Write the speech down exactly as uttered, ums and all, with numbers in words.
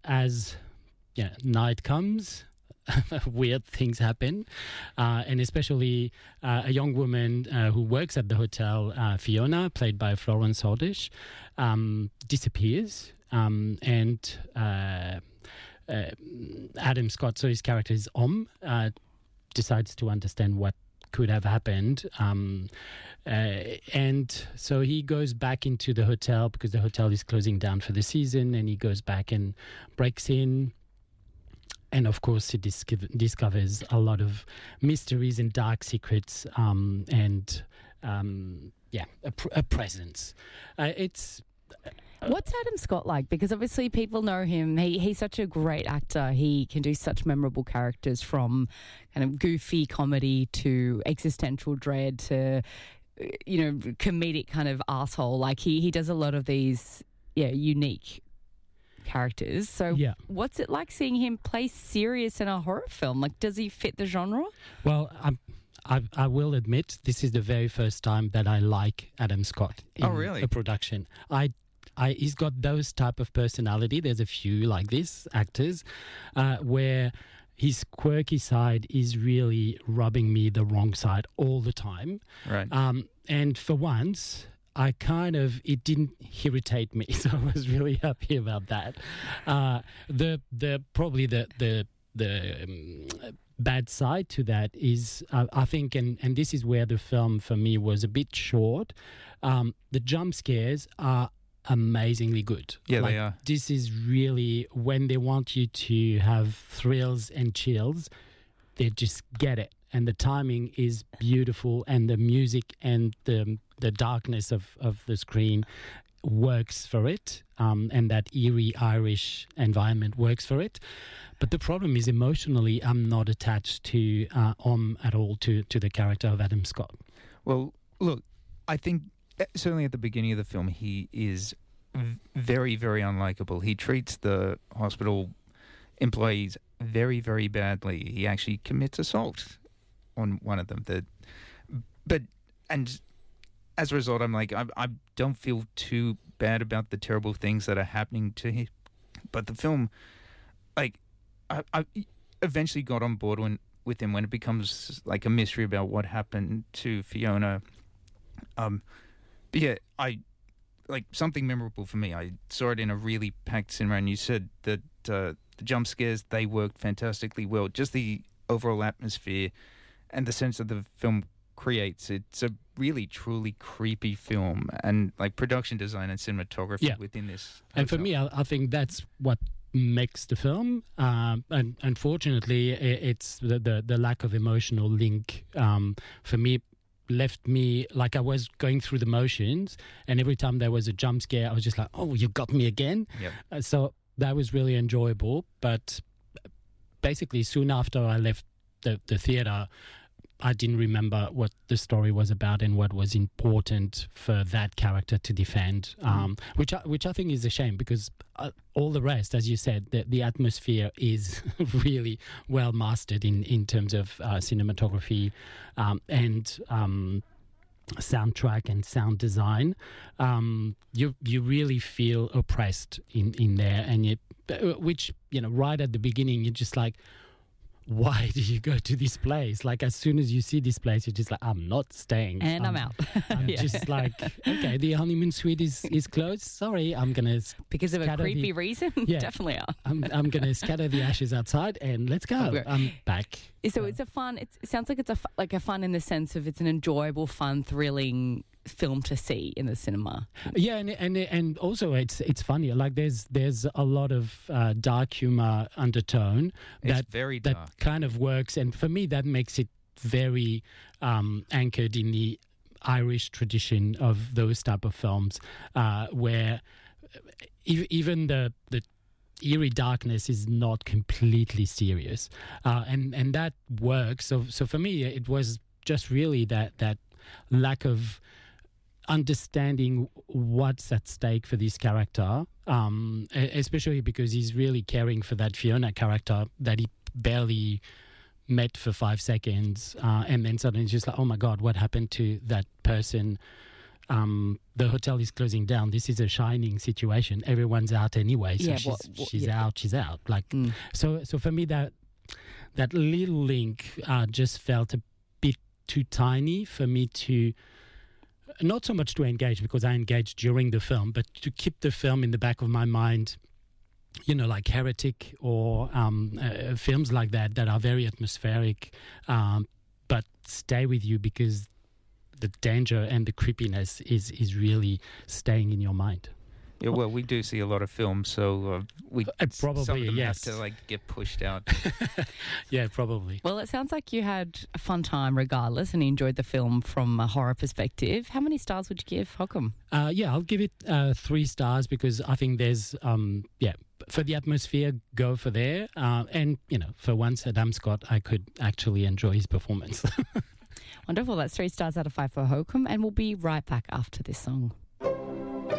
as yeah, night comes, weird things happen, uh, and especially uh, a young woman uh, who works at the hotel, uh, Fiona, played by Florence Hordish, um, disappears, um, and uh, uh, Adam Scott, so his character is Om, uh, decides to understand what could have happened, um, uh, and so he goes back into the hotel because the hotel is closing down for the season, and he goes back and breaks in. And of course, he discover, discovers a lot of mysteries and dark secrets, um, and um, yeah, a, pr- a presence. Uh, it's uh, what's Adam Scott like? Because obviously, people know him. He he's such a great actor. He can do such memorable characters, from kind of goofy comedy to existential dread to, you know, comedic kind of asshole. Like he he does a lot of these, yeah, unique characters. So yeah. What's it like seeing him play serious in a horror film? Like, does he fit the genre? Well, I'm, I, I will admit this is the very first time that I like Adam Scott in oh, really? a production. I, I, he's got those type of personality. There's a few like this actors uh, where his quirky side is really rubbing me the wrong side all the time. Right. Um, and for once, I kind of, it didn't irritate me, so I was really happy about that. Uh, the the probably the the the um, bad side to that is, uh, I think, and and this is where the film for me was a bit short. Um, the jump scares are amazingly good. Yeah, like, they are. This is really when they want you to have thrills and chills, they just get it. And the timing is beautiful, and the music and the the darkness of, of the screen works for it, um, and that eerie Irish environment works for it. But the problem is, emotionally, I'm not attached to uh, Om at all, to, to the character of Adam Scott. Well, look, I think certainly at the beginning of the film, he is v- very, very unlikable. He treats the hospital employees very, very badly. He actually commits assault on one of them. That, but and as a result, I'm like, I, I don't feel too bad about the terrible things that are happening to him. But the film, like, I, I eventually got on board when, with him when it becomes like a mystery about what happened to Fiona. Um, but yeah, I like something memorable for me. I saw it in a really packed cinema, and you said that uh, the jump scares, they worked fantastically well. Just the overall atmosphere and the sense that the film creates. It's a really, truly creepy film, and like production design and cinematography yeah. within this. And for me, I, I think that's what makes the film. Um, and unfortunately, it's the, the, the lack of emotional link um, for me left me like I was going through the motions, and every time there was a jump scare, I was just like, oh, you got me again. Yep. Uh, so that was really enjoyable. But basically, soon after I left the, the theatre, I didn't remember what the story was about and what was important for that character to defend, um, mm. which, I, which I think is a shame, because uh, all the rest, as you said, the, the atmosphere is really well mastered in, in terms of uh, cinematography um, and um, soundtrack and sound design. Um, you you really feel oppressed in, in there, and you, which, you know, right at the beginning, you're just like, why do you go to this place? Like, as soon as you see this place, you're just like, I'm not staying. And I'm, I'm out. I'm yeah. just like, okay, the honeymoon suite is, is closed. Sorry, I'm going to... Because of a creepy the, reason? Yeah, Definitely out. I'm, I'm going to scatter the ashes outside and let's go. Okay. I'm back. So, so it's a fun... It's, it sounds like it's a, like a fun in the sense of it's an enjoyable, fun, thrilling film to see in the cinema. Yeah, and and and also it's it's funny. Like there's there's a lot of uh, dark humor undertone that it's very dark. that kind of works, and for me that makes it very um, anchored in the Irish tradition of those type of films, uh, where even the the eerie darkness is not completely serious, uh, and and that works. So so for me it was just really that that lack of understanding what's at stake for this character, um, especially because he's really caring for that Fiona character that he barely met for five seconds, uh, and then suddenly it's just like, oh my God, what happened to that person? um, the hotel is closing down. This is a Shining situation. Everyone's out anyway, so Yeah, she's, what- what- she's yeah. out. She's out. Like Mm. so. So for me, that that little link uh, just felt a bit too tiny for me to. Not so much to engage, because I engaged during the film, but to keep the film in the back of my mind. You know, like Heretic or um, uh, films like that that are very atmospheric, um, but stay with you because the danger and the creepiness is is really staying in your mind. Yeah, well, we do see a lot of films, so uh, we Uh, some of probably, them yes. have to like get pushed out. Yeah, probably. Well, it sounds like you had a fun time regardless and you enjoyed the film from a horror perspective. How many stars would you give? How come? Uh, yeah, I'll give it uh, three stars because I think there's, um, yeah, for the atmosphere, go for there. Uh, and, you know, for once, Adam Scott, I could actually enjoy his performance. Wonderful. That's three stars out of five for Hokum. And we'll be right back after this song.